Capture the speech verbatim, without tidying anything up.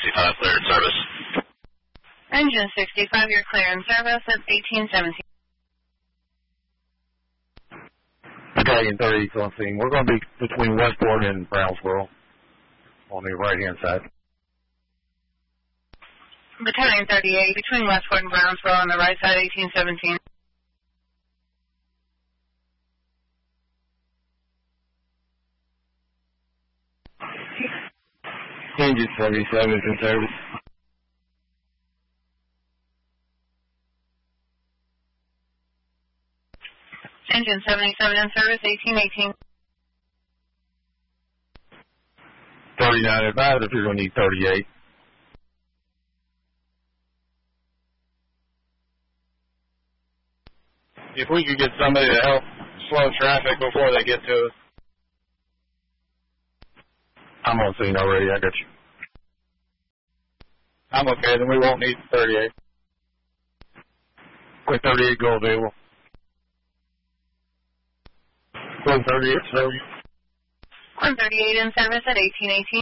sixty-five, clear in service. Engine sixty-five, you're clear in service at eighteen seventeen. Battalion thirty-eight on scene. We're going to be between Westport and Brownsboro on the right-hand side. Battalion thirty-eight, between Westport and Brownsboro on the right side, eighteen seventeen. Engine seventy-seven is in service. Engine seventy-seven in service, eighteen eighteen. thirty-nine advised if you're going to need thirty-eight. If we could get somebody to help slow traffic before they get to us. I'm on scene already. I got you. I'm okay, then we won't need thirty-eight. Quick thirty-eight, go available. one thirty-eight, so. one thirty-eight in service at eighteen eighteen.